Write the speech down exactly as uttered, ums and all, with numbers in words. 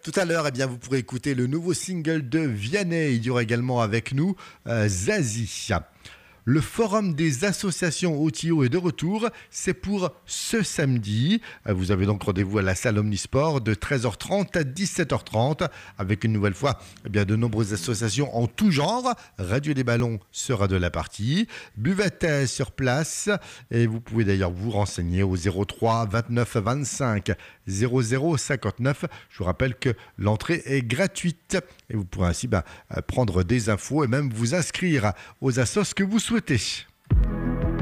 Tout à l'heure, eh bien, vous pourrez écouter le nouveau single de Vianney. Il y aura également avec nous euh, Zazie. Le forum des associations Otio est de retour, c'est pour ce samedi. Vous avez donc rendez-vous à la salle Omnisport de treize heures trente à dix-sept heures trente avec une nouvelle fois eh bien, de nombreuses associations en tout genre. Radio des Ballons sera de la partie, buvette sur place et vous pouvez d'ailleurs vous renseigner au zéro trois vingt-neuf vingt-cinq zéro zéro cinquante-neuf. Je vous rappelle que l'entrée est gratuite et vous pourrez ainsi bah, prendre des infos et même vous inscrire aux assos que vous souhaitez.